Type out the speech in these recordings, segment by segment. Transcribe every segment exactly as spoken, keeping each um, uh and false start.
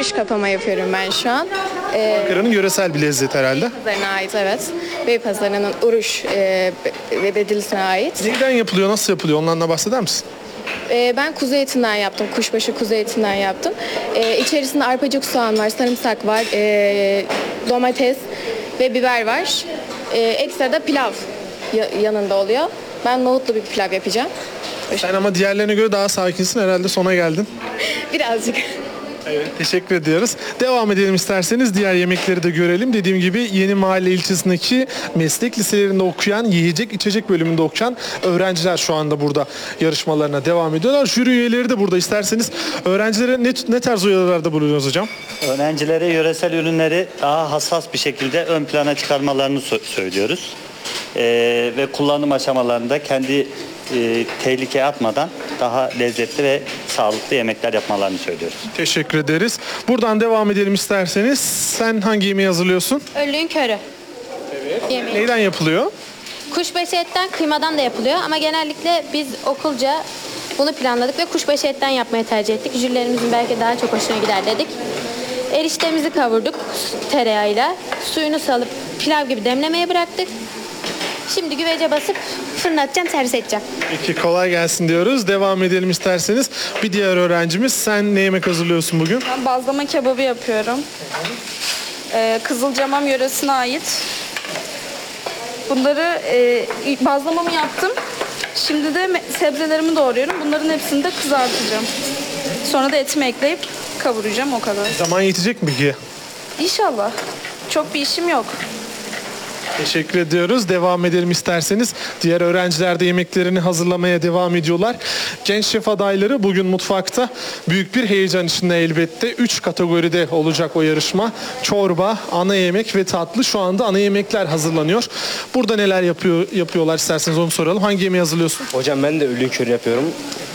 oruç kapama yapıyorum ben şu an. Ee, Ankara'nın yöresel bir lezzet herhalde. Beypazarı'na ait, evet. Beypazarı'nın oruç e, ve Bedilisi'ne ait. Neyden yapılıyor, nasıl yapılıyor? Ondan da bahseder misin? Ee, ben kuzu etinden yaptım. Kuşbaşı kuzu etinden yaptım. Ee, içerisinde arpacık soğan var, sarımsak var, e, domates ve biber var. Ee, ekstra da pilav ya- yanında oluyor. Ben nohutlu bir pilav yapacağım. Sen ama diğerlerine göre daha sakinsin. Herhalde sona geldin. Birazcık. Evet, teşekkür ediyoruz. Devam edelim isterseniz. Diğer yemekleri de görelim. Dediğim gibi Yeni Mahalle ilçesindeki meslek liselerinde okuyan, yiyecek içecek bölümünde okuyan öğrenciler şu anda burada yarışmalarına devam ediyorlar. Jüri üyeleri de burada. İsterseniz öğrencilere ne, ne tarz uyarılarda bulunuyoruz hocam? Öğrencilere yöresel ürünleri daha hassas bir şekilde ön plana çıkarmalarını so- söylüyoruz. Ee, ve kullanım aşamalarında kendi e, tehlikeye atmadan daha lezzetli ve sağlıklı yemekler yapmalarını söylüyoruz. Teşekkür ederiz. Buradan devam edelim isterseniz. Sen hangi yemeği hazırlıyorsun? Öllüğün körü. Yemeği. Neyden yapılıyor? Kuşbaşı etten, kıymadan da yapılıyor ama genellikle biz okulca bunu planladık ve kuşbaşı etten yapmayı tercih ettik. Jürilerimizin belki daha çok hoşuna gider dedik. Eriştemizi kavurduk tereyağıyla. Suyunu salıp pilav gibi demlemeye bıraktık. Şimdi güvece basıp fırlatacağım, servis edeceğim. Peki, kolay gelsin diyoruz. Devam edelim isterseniz. Bir diğer öğrencimiz, sen ne yemek hazırlıyorsun bugün? Ben bazlama kebabı yapıyorum. Ee, Kızılcamam yöresine ait. Bunları e, bazlamamı yaptım. Şimdi de me- sebzelerimi doğruyorum. Bunların hepsini de kızartacağım. Sonra da etimi ekleyip kavuracağım, o kadar. Zaman yetecek mi ki? İnşallah. Çok bir işim yok. Teşekkür ediyoruz. Devam edelim isterseniz. Diğer öğrenciler de yemeklerini hazırlamaya devam ediyorlar. Genç şef adayları bugün mutfakta büyük bir heyecan içinde elbette. Üç kategoride olacak o yarışma. Çorba, ana yemek ve tatlı. Şu anda ana yemekler hazırlanıyor. Burada neler yapıyor yapıyorlar isterseniz onu soralım. Hangi yemeği hazırlıyorsun? Hocam ben de öllüğün körü yapıyorum.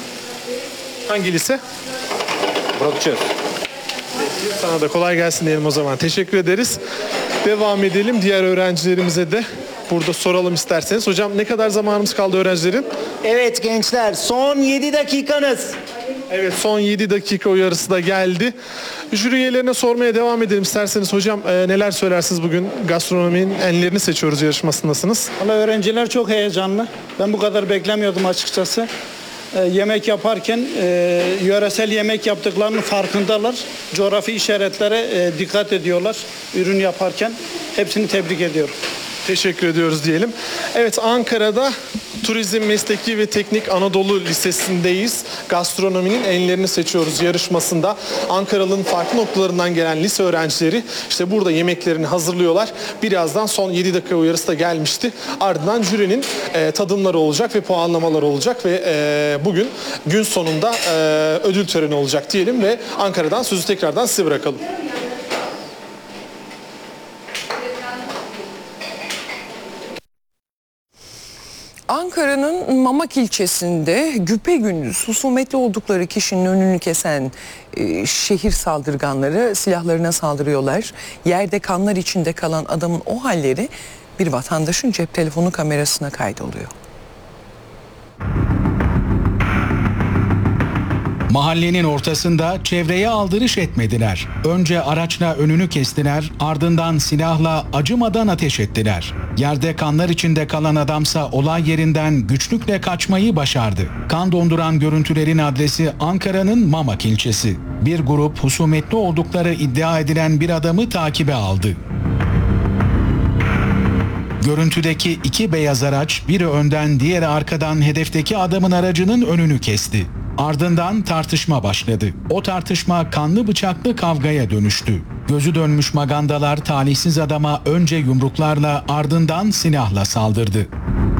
Hangi lise? Bırakacağız. Sana da kolay gelsin diyelim o zaman. Teşekkür ederiz. Devam edelim. Diğer öğrencilerimize de burada soralım isterseniz. Hocam, ne kadar zamanımız kaldı öğrencilerin? Evet gençler, son yedi dakikanız. Evet, son yedi dakika uyarısı da geldi. Jüri üyelerine sormaya devam edelim isterseniz. Hocam, e, neler söylersiniz bugün? Gastronominin enlerini seçiyoruz yarışmasındasınız. Valla öğrenciler çok heyecanlı. Ben bu kadar beklemiyordum açıkçası. Ee, yemek yaparken e, yöresel yemek yaptıklarının farkındalar. Coğrafi işaretlere e, dikkat ediyorlar ürün yaparken. Hepsini tebrik ediyorum. Teşekkür ediyoruz diyelim. Evet, Ankara'da Turizm Mesleki ve Teknik Anadolu Lisesi'ndeyiz. Gastronominin enlerini seçiyoruz yarışmasında. Ankara'nın farklı noktalarından gelen lise öğrencileri işte burada yemeklerini hazırlıyorlar. Birazdan son yedi dakika uyarısı da gelmişti. Ardından jürinin e, tadımları olacak ve puanlamaları olacak ve e, bugün gün sonunda e, ödül töreni olacak diyelim ve Ankara'dan sözü tekrardan size bırakalım. Ankara'nın Mamak ilçesinde güpegündüz husumetli oldukları kişinin önünü kesen e, şehir saldırganları silahlarına saldırıyorlar. Yerde kanlar içinde kalan adamın o halleri bir vatandaşın cep telefonu kamerasına kaydoluyor. Mahallenin ortasında çevreye aldırış etmediler. Önce araçla önünü kestiler, ardından silahla acımadan ateş ettiler. Yerde kanlar içinde kalan adamsa olay yerinden güçlükle kaçmayı başardı. Kan donduran görüntülerin adresi Ankara'nın Mamak ilçesi. Bir grup husumetli oldukları iddia edilen bir adamı takibe aldı. Görüntüdeki iki beyaz araç, biri önden diğeri arkadan hedefteki adamın aracının önünü kesti. Ardından tartışma başladı. O tartışma kanlı bıçaklı kavgaya dönüştü. Gözü dönmüş magandalar talihsiz adama önce yumruklarla ardından silahla saldırdı.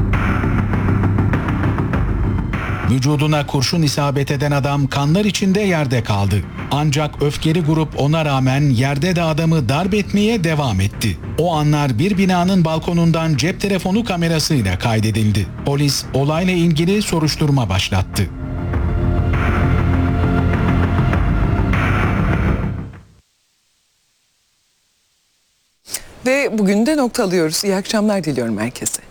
Vücuduna kurşun isabet eden adam kanlar içinde yerde kaldı. Ancak öfkeli grup ona rağmen yerde de adamı darp etmeye devam etti. O anlar bir binanın balkonundan cep telefonu kamerasıyla kaydedildi. Polis olayla ilgili soruşturma başlattı. Ve bugün de noktalıyoruz. İyi akşamlar diliyorum herkese.